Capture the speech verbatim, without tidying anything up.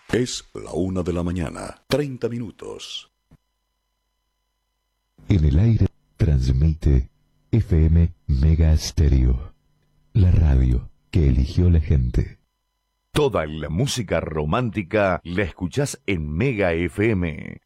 Es la una de la mañana, treinta minutos. En el aire transmite F M Mega Stereo, la radio que eligió la gente. Toda la música romántica la escuchás en Mega F M.